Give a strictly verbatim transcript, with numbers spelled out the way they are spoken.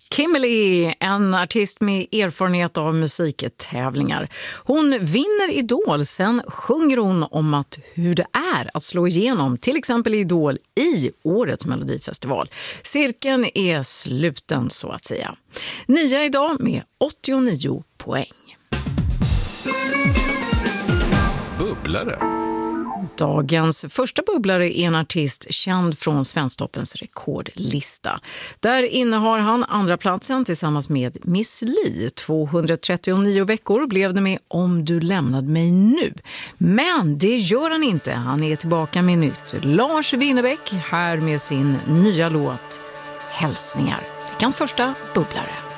Kimberly, en artist med erfarenhet av musiktävlingar. Hon vinner Idol, sen sjunger hon om att hur det är att slå igenom till exempel Idol i årets Melodifestival. Cirkeln är sluten så att säga. Nia idag med åttionio poäng. Bubblare. Dagens första bubblare är en artist känd från Svensktoppens rekordlista. Där innehar han andra platsen tillsammans med Miss Li. tvåhundratrettionio veckor blev det med Om du lämnade mig nu. Men det gör han inte. Han är tillbaka med nytt. Lars Winnerbäck här med sin nya låt Hälsningar. Veckans första bubblare.